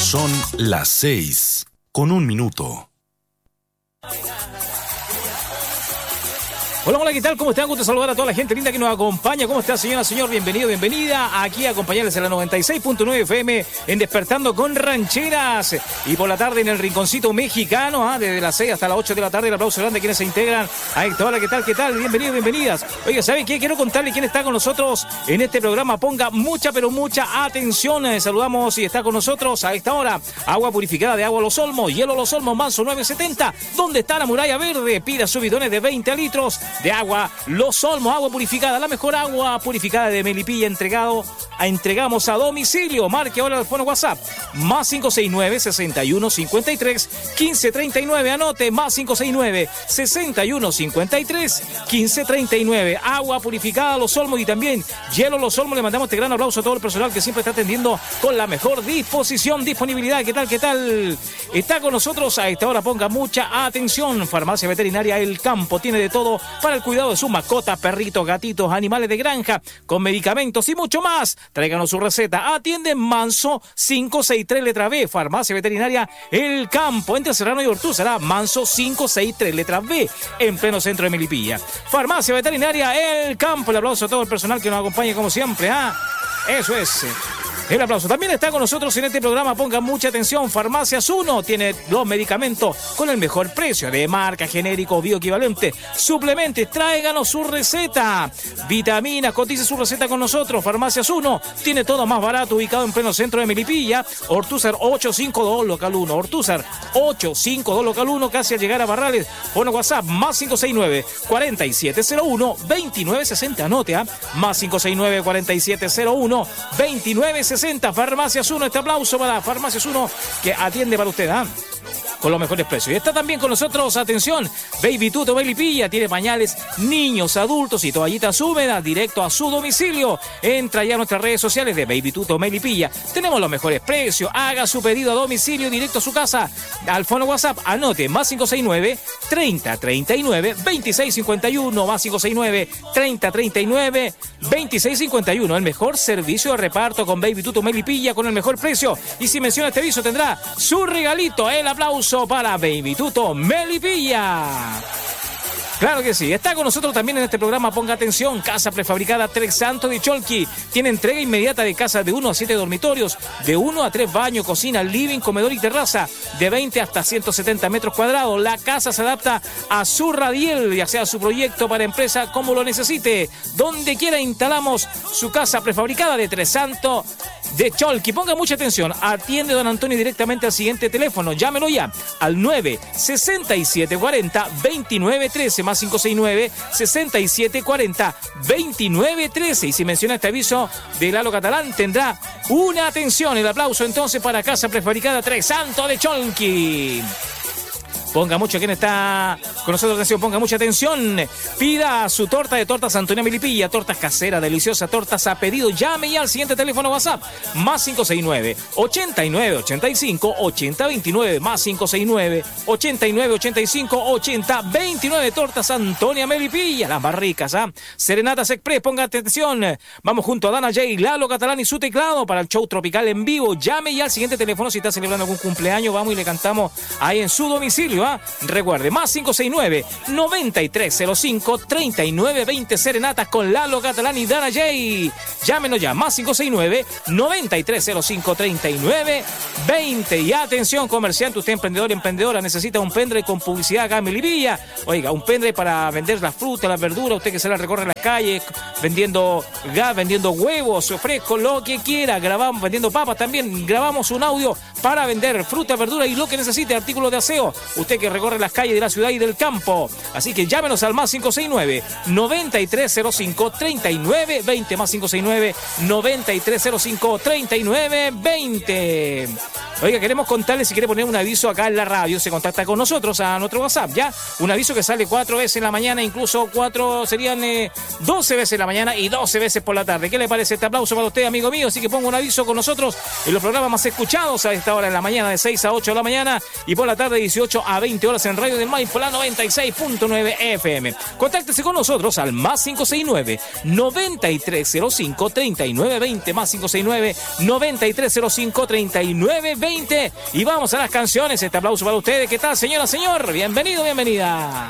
Son las 6:01. Hola, ¿qué tal? ¿Cómo están? Gusto saludar a toda la gente linda que nos acompaña. ¿Cómo está, señora, señor? Bienvenido, bienvenida. Aquí a acompañarles en la 96.9 FM en Despertando con Rancheras. Y por la tarde en el Rinconcito Mexicano, desde las 6 hasta las 8 de la tarde. El aplauso grande a quienes se integran a esta hora. ¿Qué tal? ¿Qué tal? Bienvenidos, bienvenidas. Oiga, ¿saben qué? Quiero contarle quién está con nosotros en este programa. Ponga mucha, pero mucha atención. Saludamos y está con nosotros a esta hora. Agua purificada de Agua Los Olmos. Hielo Los Olmos, Manso 970. ¿Dónde está la muralla verde? Pida sus bidones de 20 litros. De agua Los Olmos, agua purificada, la mejor agua purificada de Melipilla, entregamos a domicilio. Marque ahora el teléfono WhatsApp, más 569-6153-1539, anote, más 569-6153-1539, agua purificada Los Olmos y también hielo Los Olmos. Le mandamos este gran aplauso a todo el personal que siempre está atendiendo con la mejor disposición, disponibilidad. ¿Qué tal? ¿Qué tal? Está con nosotros a esta hora, ponga mucha atención. Farmacia Veterinaria El Campo tiene de todo para el cuidado de sus mascotas, perritos, gatitos, animales de granja, con medicamentos y mucho más. Tráiganos su receta. Atiende Manso 563 letra B. Farmacia Veterinaria El Campo, entre Serrano y Ortúzar. Manso 563 letra B, en pleno centro de Melipilla. Farmacia Veterinaria El Campo. El aplauso a todo el personal que nos acompaña como siempre. Eso es. El aplauso. También está con nosotros en este programa, pongan mucha atención, Farmacias 1 tiene los medicamentos con el mejor precio, de marca, genérico, bioequivalente, suplementos. Tráiganos su receta. Vitaminas, cotice su receta con nosotros. Farmacias 1 tiene todo más barato, ubicado en pleno centro de Melipilla. Ortúzar 852 local 1. Ortúzar 852 local 1, casi al llegar a Barrales. Fono WhatsApp, más 569-4701-2960. Anote, más 569-4701-2960. Farmacias 1, este aplauso para Farmacias 1 que atiende para usted, con los mejores precios. Y está también con nosotros, atención, Baby Tuto Melipilla, tiene pañales niños, adultos y toallitas húmedas directo a su domicilio. Entra ya a nuestras redes sociales de Baby Tuto Melipilla. Tenemos los mejores precios. Haga su pedido a domicilio directo a su casa. Al fono WhatsApp, anote, más 569-3039-2651, más 569-3039-2651. El mejor servicio de reparto con Baby Tuto Melipilla, con el mejor precio. Y si menciona este aviso tendrá su regalito. El aplauso para Baby Tuto Melipilla. Claro que sí. Está con nosotros también en este programa, ponga atención, Casa Prefabricada Tres Santos de Cholqui. Tiene entrega inmediata de casas de 1 a 7 dormitorios, de 1 a 3 baños, cocina, living, comedor y terraza, de 20 hasta 170 metros cuadrados. La casa se adapta a su radiel, ya sea su proyecto para empresa, como lo necesite. Donde quiera instalamos su casa prefabricada de Tres Santos de Cholqui. Ponga mucha atención. Atiende don Antonio directamente al siguiente teléfono. Llámelo ya al 96740-2913, más 569-6740-2913. Y si menciona este aviso de Lalo Catalán, tendrá una atención. El aplauso entonces para Casa Prefabricada Tres Santos de Cholqui. Ponga mucho, ¿quién está con nosotros? Atención, ponga mucha atención. Pida su torta de Tortas Antonia Melipilla, tortas caseras, deliciosas, tortas a pedido. Llame ya al siguiente teléfono WhatsApp, más 569-8985-8029, más 569-8985-8029. Tortas Antonia Melipilla, las más ricas, Serenatas Express, ponga atención. Vamos junto a Dana J, Lalo Catalán y su teclado para el show tropical en vivo. Llame ya al siguiente teléfono si está celebrando algún cumpleaños. Vamos y le cantamos ahí en su domicilio. Recuerde, más 569-9305-3920. Serenatas con Lalo Catalán y Dana J. Llámenos ya, más 569-9305-3920. Y atención, comerciante, usted emprendedor y emprendedora, necesita un pendrive con publicidad acá en Melipilla. Oiga, un pendrive para vender las frutas, las verduras, usted que se la recorre las calles, vendiendo gas, vendiendo huevos, frescos, lo que quiera. Grabamos, vendiendo papas también, grabamos un audio para vender fruta, verdura y lo que necesite, artículos de aseo. Usted que recorre las calles de la ciudad y del campo. Así que llámenos al más 569-9305-3920, más 569-9305-3920. Oiga, queremos contarles, si quiere poner un aviso acá en la radio, se contacta con nosotros a nuestro WhatsApp, ¿ya? Un aviso que sale 4 veces en la mañana, incluso 12 veces en la mañana y 12 veces por la tarde. ¿Qué le parece este aplauso para usted, amigo mío? Así que ponga un aviso con nosotros en los programas más escuchados a esta hora en la mañana, de 6 a 8 de la mañana, y por la tarde 18 a 20 horas en Radio del Maipo, la 96.9 FM. Contáctese con nosotros al más 569-9305-3920, más 569-9305-3920. 20. Y vamos a las canciones. Este aplauso para ustedes. ¿Qué tal, señora, señor? Bienvenido, bienvenida.